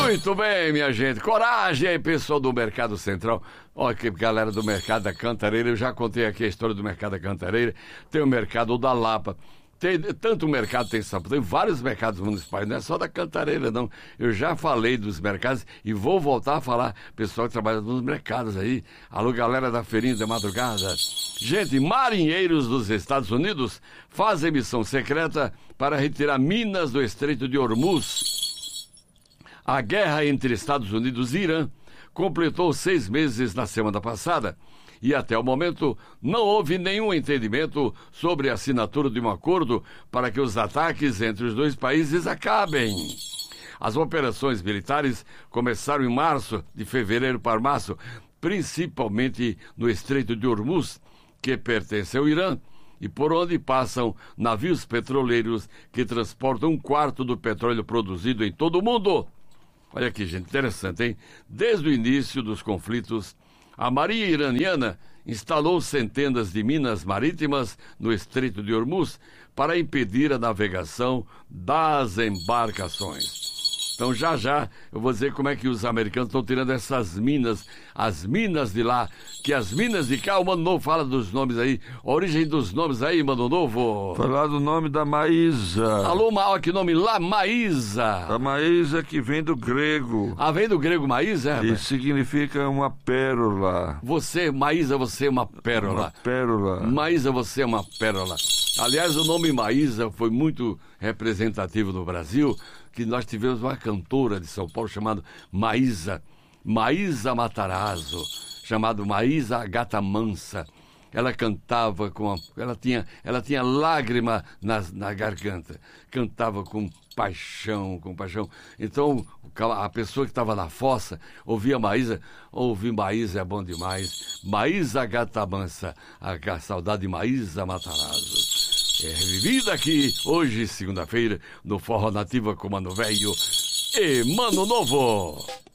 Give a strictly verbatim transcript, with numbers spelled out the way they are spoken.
Muito bem, minha gente. Coragem aí, pessoal do Mercado Central. Olha que galera do Mercado da Cantareira. Eu já contei aqui a história do Mercado da Cantareira. Tem o Mercado da Lapa. Tem tanto mercado, tem, tem vários mercados municipais, não é só da Cantareira, não. Eu já falei dos mercados e vou voltar a falar, pessoal que trabalha nos mercados aí. Alô, galera da Feirinha da Madrugada. Gente, marinheiros dos Estados Unidos fazem missão secreta para retirar minas do Estreito de Hormuz. A guerra entre Estados Unidos e Irã completou seis meses na semana passada. E até o momento não houve nenhum entendimento sobre a assinatura de um acordo para que os ataques entre os dois países acabem. As operações militares começaram em março, de fevereiro para março, principalmente no Estreito de Hormuz, que pertence ao Irã, e por onde passam navios petroleiros que transportam um quarto do petróleo produzido em todo o mundo. Olha que gente interessante, hein? Desde o início dos conflitos, a Marinha Iraniana instalou centenas de minas marítimas no Estreito de Hormuz para impedir a navegação das embarcações. Então, já já, eu vou dizer como é que os americanos estão tirando essas minas, as minas de lá, que as minas de cá, o Mano Novo fala dos nomes aí, a origem dos nomes aí, Mano Novo. Falar do nome da Maísa. Alô, Mal, que nome lá, Maísa. A Maísa que vem do grego. Ah, vem do grego Maísa? É, e significa uma pérola. Você, Maísa, você é uma pérola. Uma pérola. Maísa, você é uma pérola. Aliás, o nome Maísa foi muito representativo no Brasil, que nós tivemos uma cantora de São Paulo chamada Maísa, Maísa Matarazzo, chamada Maísa Gata Mansa. Ela cantava com... A, ela, tinha, ela tinha lágrima na, na garganta, cantava com paixão, com paixão. Então, a pessoa que estava na fossa ouvia Maísa, ouvir Maísa é bom demais. Maísa Gata Mansa, a, a saudade de Maísa Matarazzo. É revivida aqui, hoje, segunda-feira, no Forró Nativa com Mano Velho e Mano Novo.